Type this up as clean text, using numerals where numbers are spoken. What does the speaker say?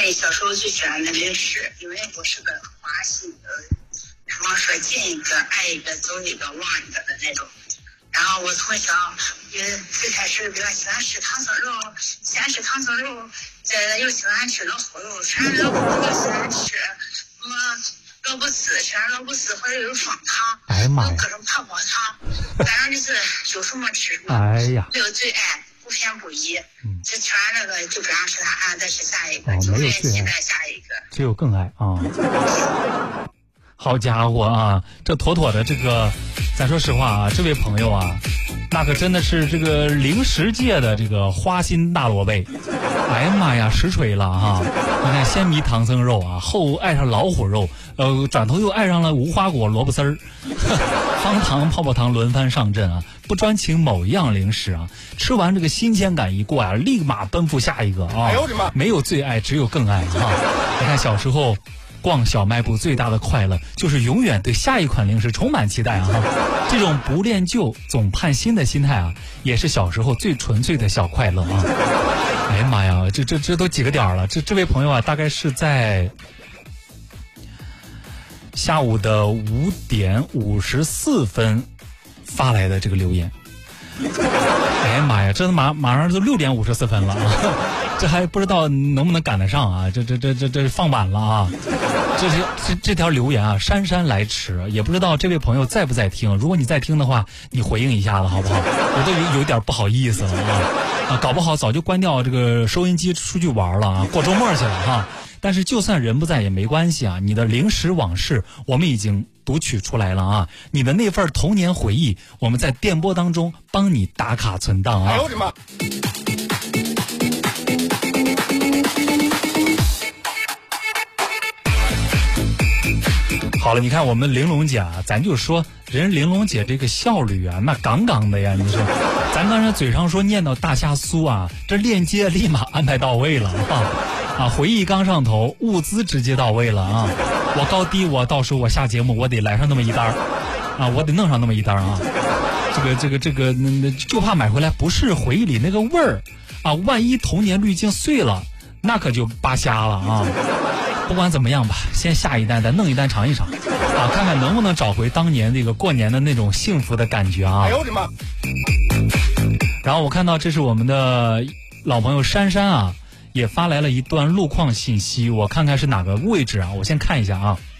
为小时候最喜欢的零食，因为我是个花心的人，然后说见一个爱一个走一个忘一个的那种。然后我从小最开始比较喜欢吃糖醋肉，喜欢吃糖醋肉，又喜欢吃老虎肉，吃完老虎肉又喜欢吃什么萝卜丝，吃完萝卜丝或者有双糖， 哎呀妈呀， 有各种泡泡糖，反正就是有什么吃什么。 哎呀， 没有最爱，不偏不倚。这吃完这个就不让吃它，再吃下一个， 哦， 永远没有最爱， 期待下一个， 只有更爱啊！好家伙啊，这妥妥的这个，咱说实话啊，这位朋友啊，那可真的是这个零食界的这个花心大萝卜。哎呀妈呀，实锤了哈！你看，先迷唐僧肉啊，后爱上老虎肉，转头又爱上了无花果萝卜丝儿，方糖泡泡糖轮番上阵啊！不专情某一样零食啊，吃完这个新鲜感一过啊，立马奔赴下一个啊！哎呦我的妈！没有最爱，只有更爱啊！你看小时候逛小卖部最大的快乐就是永远对下一款零食充满期待啊！这种不恋旧总盼新的心态啊，也是小时候最纯粹的小快乐啊！哎呀妈呀，这都几个点了？这位朋友啊，大概是在下午的5点54分发来的这个留言。哎呀妈呀，这马上就6点54分了啊！这还不知道能不能赶得上啊？这放晚了啊！这条留言啊，姗姗来迟，也不知道这位朋友在不在听。如果你在听的话，你回应一下子好不好？我都有点不好意思了啊！搞不好早就关掉这个收音机出去玩了啊，过周末去了哈。但是就算人不在也没关系啊，你的零食往事我们已经读取出来了啊，你的那份童年回忆，我们在电波当中帮你打卡存档啊。哎呦我的妈！好了，你看我们玲珑姐啊，咱就说人玲珑姐这个效率啊，那杠杠的呀！你说，咱刚才嘴上说念叨大虾酥啊，这链接立马安排到位了啊！回忆刚上头，物资直接到位了啊！我高低我到时候我下节目我得来上那么一单啊，我得弄上那么一单啊！这个，就怕买回来不是回忆里那个味儿啊！万一童年滤镜碎了，那可就扒瞎了啊！不管怎么样吧，先下一单，再弄一单尝一尝啊，看看能不能找回当年这个过年的那种幸福的感觉啊！哎呦我的妈！然后我看到这是我们的老朋友珊珊啊，也发来了一段路况信息，我看看是哪个位置啊？我先看一下啊。